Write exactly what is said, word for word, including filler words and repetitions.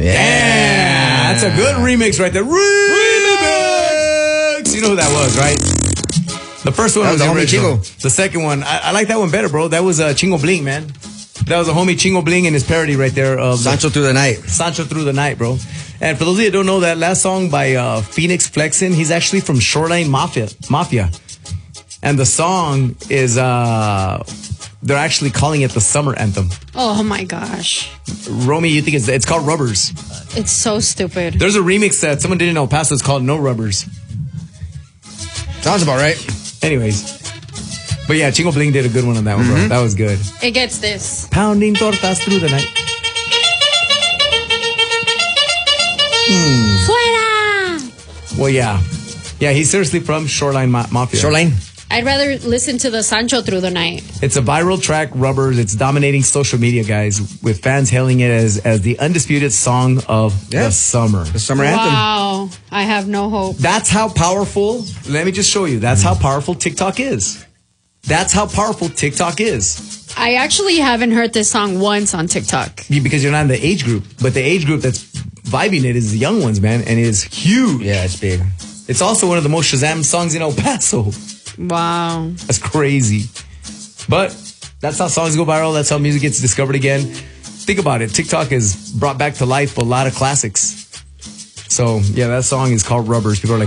Yeah. Damn, that's a good remix right there. Remix! You know who that was, right? The first one That was, was the the homie original. Chingo. The second one, I, I like that one better, bro. That was uh, Chingo Bling, man. That was a homie Chingo Bling in his parody right there of Sancho Through the Night. Sancho Through the Night, bro. And for those of you that don't know, that last song by uh, Phoenix Flexin, he's actually from Shoreline Mafia. Mafia. And the song is, uh, they're actually calling it the summer anthem. Oh my gosh. Romy, you think it's, it's called Rubbers. It's so stupid. There's a remix that someone did in El Paso. It's called No Rubbers. Sounds about right. Anyways. But yeah, Chingo Bling did a good one on that one, Mm-hmm. bro. That was good. It gets this. Pounding tortas through the night. Fuera! Well, yeah. Yeah, he's seriously from Shoreline Ma- Mafia. Shoreline. I'd rather listen to the Sancho Through the Night. It's a viral track, Rubbers. It's dominating social media, guys, with fans hailing it as, as the undisputed song of Yeah. the summer. The summer anthem. Wow. I have no hope. That's how powerful, let me just show you, that's how powerful TikTok is. That's how powerful TikTok is. I actually haven't heard this song once on TikTok. Because you're not in the age group. But the age group that's vibing it is the young ones, man. And it is huge. Yeah, it's big. It's also one of the most Shazam songs in El Paso. Wow. That's crazy. But that's how songs go viral. That's how music gets discovered again. Think about it. TikTok has brought back to life a lot of classics. So, yeah, that song is called Rubbers. People are like,